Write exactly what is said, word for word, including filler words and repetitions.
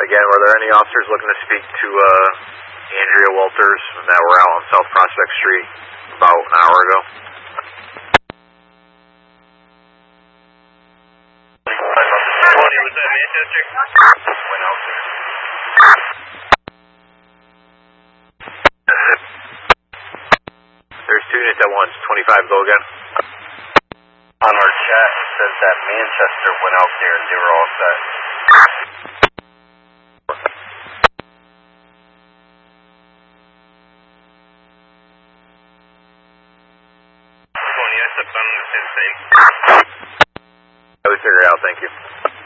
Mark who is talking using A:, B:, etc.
A: Again, were there any officers looking to speak to uh, Andrea Walters that were out on South Prospect Street about an hour ago?
B: Was that Manchester? Went out there.
A: There's two units at once. twenty-five, go again.
B: On our chat, it says that Manchester went out there and they were all set.
A: I would figure it out, thank you.